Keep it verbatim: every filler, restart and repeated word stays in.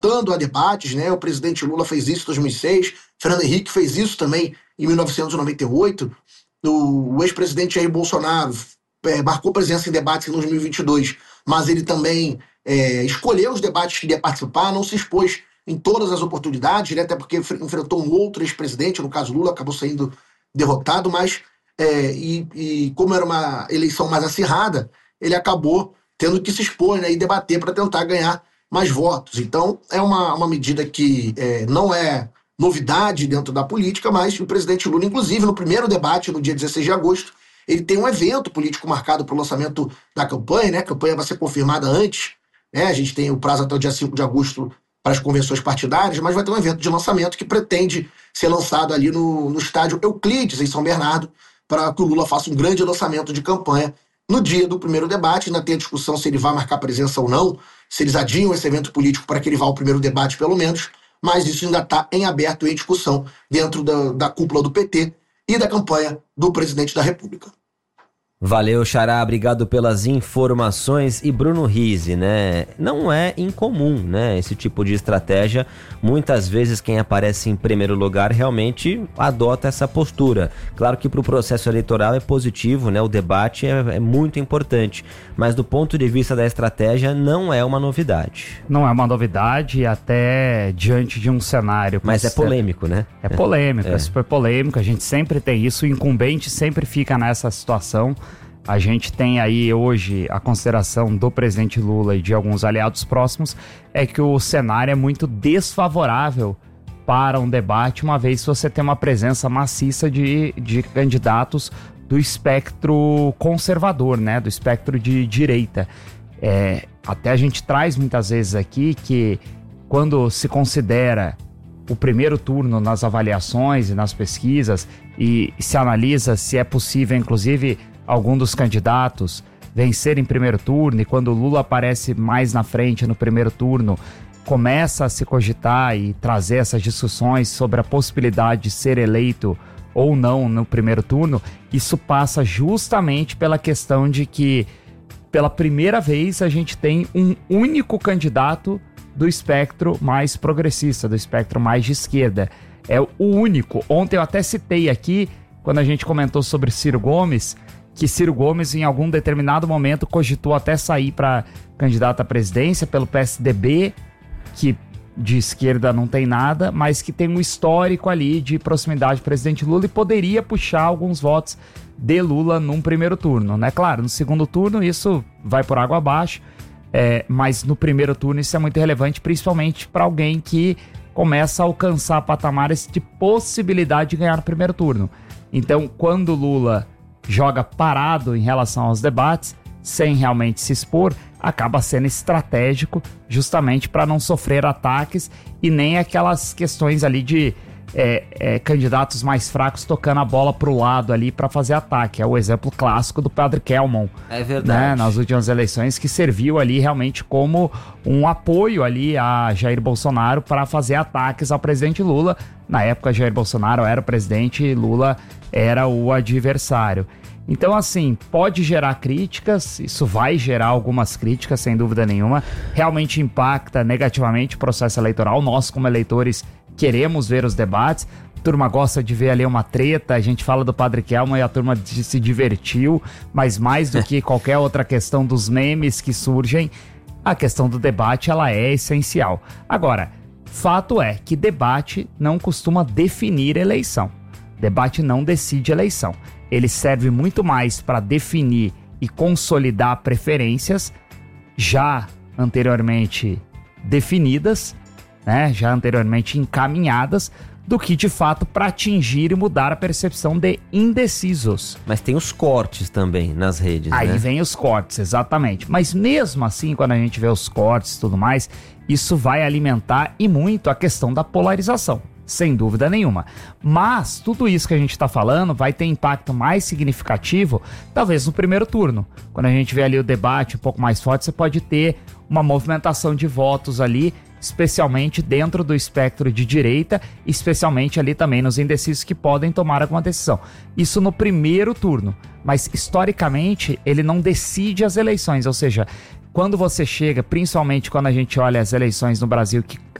voltando a debates, né? O presidente Lula fez isso em dois mil e seis, Fernando Henrique fez isso também em mil novecentos e noventa e oito, o, o ex-presidente Jair Bolsonaro é, marcou presença em debates em dois mil e vinte e dois, mas ele também é, escolheu os debates que ia participar, não se expôs em todas as oportunidades, né? Até porque enfrentou um outro ex-presidente, no caso Lula, acabou saindo derrotado, mas é, e, e como era uma eleição mais acirrada, ele acabou tendo que se expor, né, e debater para tentar ganhar mais votos. Então, é uma, uma medida que é, não é novidade dentro da política, mas o presidente Lula, inclusive, no primeiro debate, no dia dezesseis de agosto, ele tem um evento político marcado para o lançamento da campanha, né? A campanha vai ser confirmada antes, né? A gente tem o prazo até o dia cinco de agosto para as convenções partidárias, mas vai ter um evento de lançamento que pretende ser lançado ali no, no estádio Euclides, em São Bernardo, para que o Lula faça um grande lançamento de campanha no dia do primeiro debate. Ainda tem a discussão se ele vai marcar presença ou não, se eles adiam esse evento político para que ele vá ao primeiro debate, pelo menos, mas isso ainda está em aberto e em discussão dentro da, da cúpula do P T e da campanha do presidente da República. Valeu, Xará, obrigado pelas informações. E Bruno Rizzi, né, não é incomum, né, esse tipo de estratégia. Muitas vezes quem aparece em primeiro lugar realmente adota essa postura. Claro que para o processo eleitoral é positivo, né, o debate é, é muito importante, mas do ponto de vista da estratégia não é uma novidade. Não é uma novidade, até diante de um cenário... Mas é polêmico, né? É polêmico, é. é super polêmico, a gente sempre tem isso, o incumbente sempre fica nessa situação. A gente tem aí hoje a consideração do presidente Lula e de alguns aliados próximos, é que o cenário é muito desfavorável para um debate, uma vez que você tem uma presença maciça de, de candidatos do espectro conservador, né, do espectro de direita. É, até a gente traz muitas vezes aqui que quando se considera o primeiro turno nas avaliações e nas pesquisas e se analisa se é possível, inclusive, algum dos candidatos vencer em primeiro turno, e quando o Lula aparece mais na frente no primeiro turno, começa a se cogitar e trazer essas discussões sobre a possibilidade de ser eleito ou não no primeiro turno. Isso passa justamente pela questão de que, pela primeira vez, a gente tem um único candidato do espectro mais progressista, do espectro mais de esquerda. É o único. Ontem eu até citei aqui, quando a gente comentou sobre Ciro Gomes, que Ciro Gomes, em algum determinado momento, cogitou até sair para candidato à presidência pelo P S D B, que de esquerda não tem nada, mas que tem um histórico ali de proximidade do presidente Lula e poderia puxar alguns votos de Lula num primeiro turno, né? Claro, no segundo turno isso vai por água abaixo, é, mas no primeiro turno isso é muito relevante, principalmente para alguém que começa a alcançar patamares de possibilidade de ganhar no primeiro turno. Então, quando Lula joga parado em relação aos debates, sem realmente se expor, acaba sendo estratégico justamente para não sofrer ataques e nem aquelas questões ali de é, é, candidatos mais fracos tocando a bola pro lado ali para fazer ataque. É o exemplo clássico do Padre Kelmon. É verdade. Né, nas últimas eleições, que serviu ali realmente como um apoio ali a Jair Bolsonaro para fazer ataques ao presidente Lula. Na época, Jair Bolsonaro era o presidente e Lula era o adversário. Então, assim, pode gerar críticas, isso vai gerar algumas críticas, sem dúvida nenhuma. Realmente impacta negativamente o processo eleitoral. Nós, como eleitores, queremos ver os debates. A turma gosta de ver ali uma treta, a gente fala do Padre Kelmon e a turma se divertiu, mas mais do que qualquer outra questão dos memes que surgem, a questão do debate, ela é essencial. Agora, fato é que debate não costuma definir eleição. Debate não decide eleição. Ele serve muito mais para definir e consolidar preferências já anteriormente definidas, né, já anteriormente encaminhadas, do que de fato para atingir e mudar a percepção de indecisos. Mas tem os cortes também nas redes, Aí né? vem os cortes, exatamente. Mas mesmo assim, quando a gente vê os cortes e tudo mais, isso vai alimentar e muito a questão da polarização. Sem dúvida nenhuma. Mas tudo isso que a gente está falando vai ter impacto mais significativo, talvez no primeiro turno. Quando a gente vê ali o debate um pouco mais forte, você pode ter uma movimentação de votos ali, especialmente dentro do espectro de direita, especialmente ali também nos indecisos que podem tomar alguma decisão. Isso no primeiro turno. Mas historicamente ele não decide as eleições, ou seja, quando você chega, principalmente quando a gente olha as eleições no Brasil, que